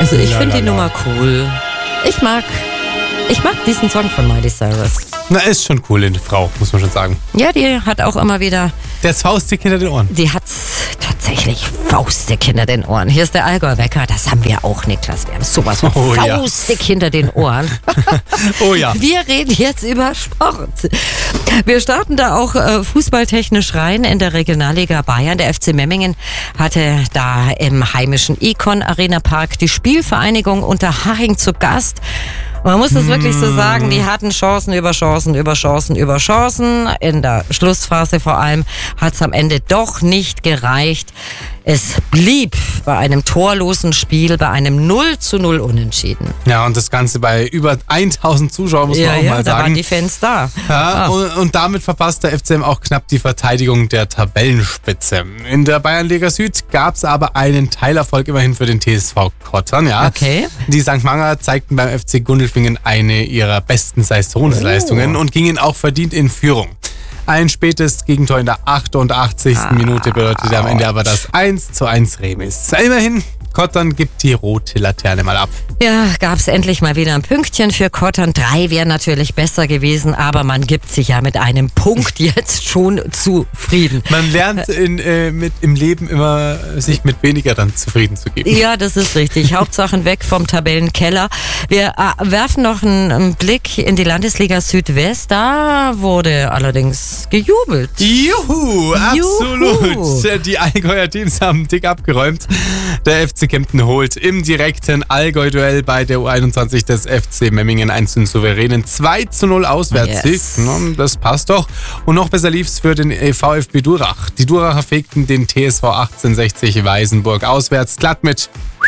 Also ich finde die Nummer cool. Ich mag diesen Song von Miley Cyrus. Na, ist schon cool, die Frau, muss man schon sagen. Ja, die hat auch immer wieder... Der ist faustdick hinter den Ohren. Die hat's tatsächlich faustdick hinter den Ohren. Hier ist der Allgäu-Wecker, das haben wir auch, Niklas. Wir haben sowas von faustdick hinter den Ohren. Oh ja. Wir reden jetzt über Sport. Wir starten da auch fußballtechnisch rein in der Regionalliga Bayern. Der FC Memmingen hatte da im heimischen Icon Arena Park die Spielvereinigung Unterhaching zu Gast. Man muss das wirklich so sagen, die hatten Chancen über Chancen über Chancen über Chancen. In der Schlussphase vor allem hat es am Ende doch nicht gereicht. Es blieb bei einem torlosen Spiel, bei einem 0:0 Unentschieden. Ja, und das Ganze bei über 1000 Zuschauern, muss man auch mal sagen. Da waren die Fans da. Ja, und damit verpasst der FCM auch knapp die Verteidigung der Tabellenspitze. In der Bayernliga Süd gab es aber einen Teilerfolg immerhin für den TSV Kottern. Ja. Okay. Die St. Manger zeigten beim FC Gundelfingen eine ihrer besten Saisonleistungen und gingen auch verdient in Führung. Ein spätes Gegentor in der 88. Minute bedeutete am Ende aber das 1:1 Remis. Immerhin, Kottern gibt die rote Laterne mal ab. Ja, gab's endlich mal wieder ein Pünktchen für Kottern. 3 wären natürlich besser gewesen, aber man gibt sich ja mit einem Punkt jetzt schon zufrieden. Man lernt im Leben immer, sich mit weniger dann zufrieden zu geben. Ja, das ist richtig. Hauptsachen weg vom Tabellenkeller. Wir werfen noch einen Blick in die Landesliga Südwest. Da wurde allerdings gejubelt. Juhu, absolut. Die Allgäuer Teams haben dick abgeräumt. Der FC Kempten holt im direkten Allgäu-Duell bei der U21 des FC Memmingen einen souveränen 2:0 Auswärtssieg. Yes. Das passt doch. Und noch besser lief's für den VfB Durach. Die Duracher fegten den TSV 1860 Weißenburg auswärts glatt mit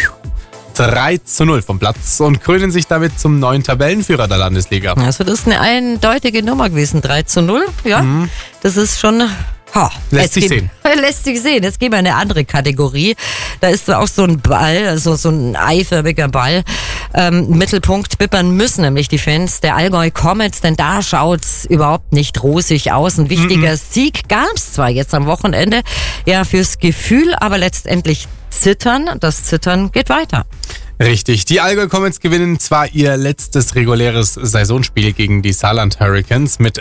3:0 vom Platz und krönen sich damit zum neuen Tabellenführer der Landesliga. Also das ist eine eindeutige Nummer gewesen. 3:0, ja. Das ist schon... Lässt sich sehen. Lässt sich sehen. Jetzt gehen wir in eine andere Kategorie. Da ist auch so ein Ball, also so ein eiförmiger Ball. Mittelpunkt bippern müssen nämlich die Fans der Allgäu Comets, denn da schaut's überhaupt nicht rosig aus. Ein wichtiger Sieg gab's zwar jetzt am Wochenende, ja, fürs Gefühl, aber letztendlich Zittern. Das Zittern geht weiter. Richtig. Die Allgäu Comets gewinnen zwar ihr letztes reguläres Saisonspiel gegen die Saarland Hurricanes mit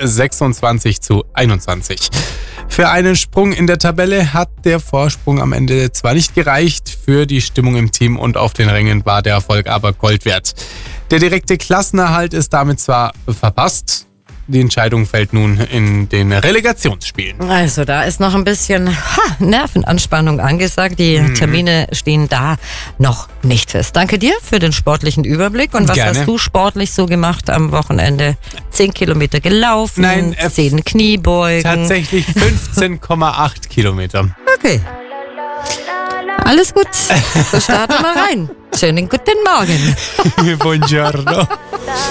26:21. Für einen Sprung in der Tabelle hat der Vorsprung am Ende zwar nicht gereicht, für die Stimmung im Team und auf den Rängen war der Erfolg aber Gold wert. Der direkte Klassenerhalt ist damit zwar verpasst. Die Entscheidung fällt nun in den Relegationsspielen. Also da ist noch ein bisschen Nervenanspannung angesagt. Die Termine stehen da noch nicht fest. Danke dir für den sportlichen Überblick. Und was hast du sportlich so gemacht am Wochenende? 10 Kilometer gelaufen, Nein, 10 Kniebeugen. Tatsächlich 15,8 Kilometer. Okay. Alles gut. So starten wir rein. Schönen guten Morgen. Buongiorno.